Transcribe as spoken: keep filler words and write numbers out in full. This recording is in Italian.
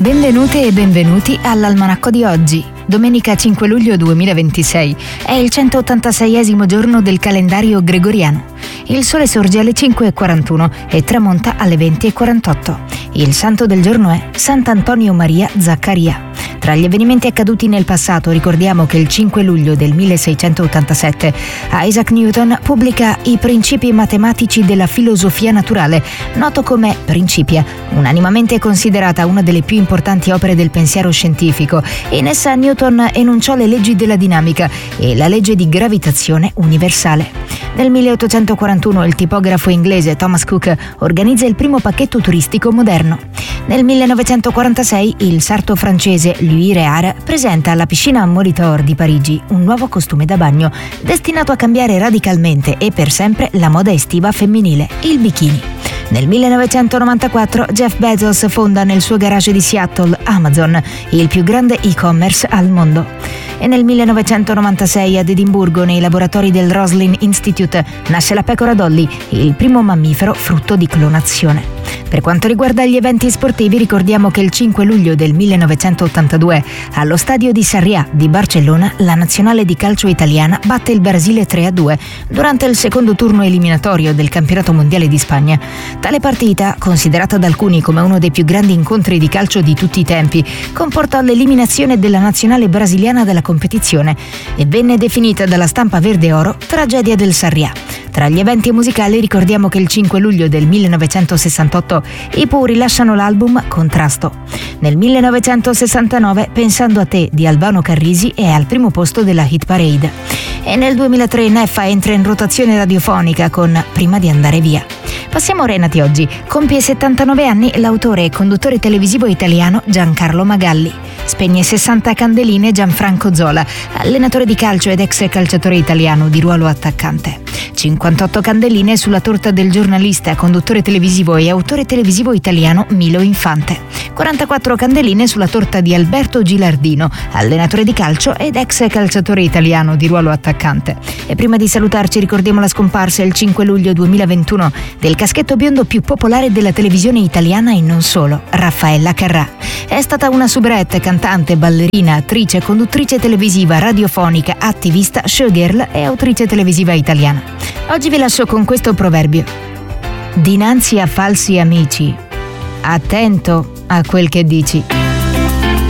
Benvenute e benvenuti all'Almanacco di oggi. Domenica cinque luglio duemilaventisei è il centottantaseiesimo giorno del calendario gregoriano. Il sole sorge alle cinque e quarantuno e tramonta alle venti e quarantotto. Il santo del giorno è Sant'Antonio Maria Zaccaria. Tra gli avvenimenti accaduti nel passato ricordiamo che il cinque luglio del milleseicentottantasette Isaac Newton pubblica I principi matematici della filosofia naturale, noto come Principia, unanimamente considerata una delle più importanti opere del pensiero scientifico. In essa Newton enunciò le leggi della dinamica e la legge di gravitazione universale. Nel milleottocentoquarantuno il tipografo inglese Thomas Cook organizza il primo pacchetto turistico moderno. Nel millenovecentoquarantasei il sarto francese Louis Réard presenta alla piscina Molitor di Parigi un nuovo costume da bagno destinato a cambiare radicalmente e per sempre la moda estiva femminile, il bikini. Nel millenovecentonovantaquattro Jeff Bezos fonda nel suo garage di Seattle Amazon, il più grande e-commerce al mondo. E nel millenovecentonovantasei ad Edimburgo, nei laboratori del Roslin Institute, nasce la pecora Dolly, il primo mammifero frutto di clonazione. Per quanto riguarda gli eventi sportivi, ricordiamo che il cinque luglio del millenovecentottantadue, allo stadio di Sarriá di Barcellona, la nazionale di calcio italiana batte il Brasile tre a due durante il secondo turno eliminatorio del campionato mondiale di Spagna. Tale partita, considerata da alcuni come uno dei più grandi incontri di calcio di tutti i tempi, comportò l'eliminazione della nazionale brasiliana dalla competizione e venne definita dalla stampa verde oro tragedia del Sarriá. Tra gli eventi musicali ricordiamo che il cinque luglio del millenovecentosessantotto i Pooh rilasciano l'album Contrasto. Nel millenovecentosessantanove Pensando a te di Albano Carrisi è al primo posto della hit parade. E nel duemilatré Neffa entra in rotazione radiofonica con Prima di andare via. Passiamo ora ai nati oggi. Compie settantanove anni l'autore e conduttore televisivo italiano Giancarlo Magalli. Spegne sessanta candeline Gianfranco Zola, allenatore di calcio ed ex calciatore italiano di ruolo attaccante. cinquantotto candeline sulla torta del giornalista, conduttore televisivo e autore televisivo italiano Milo Infante. quarantaquattro candeline sulla torta di Alberto Gilardino, allenatore di calcio ed ex calciatore italiano di ruolo attaccante. E prima di salutarci ricordiamo la scomparsa il cinque luglio duemilaventuno del caschetto biondo più popolare della televisione italiana e non solo, Raffaella Carrà. È stata una soubrette, cantante, ballerina, attrice, conduttrice televisiva, radiofonica, attivista, showgirl e autrice televisiva italiana. Oggi vi lascio con questo proverbio. Dinanzi a falsi amici, attento a quel che dici.